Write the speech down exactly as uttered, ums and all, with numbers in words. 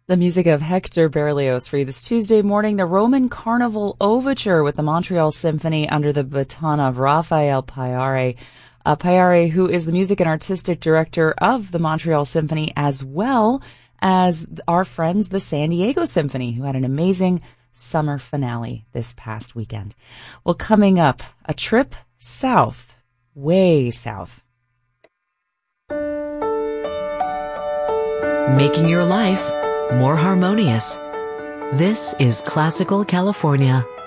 The music of Hector Berlioz for you this Tuesday morning, the Roman Carnival Overture with the Montreal Symphony under the baton of Rafael Payare. Uh, Payare, who is the music and artistic director of the Montreal Symphony, as well as our friends, the San Diego Symphony, who had an amazing summer finale this past weekend. Well, coming up, a trip south, way south. Making your life more harmonious. This is Classical California.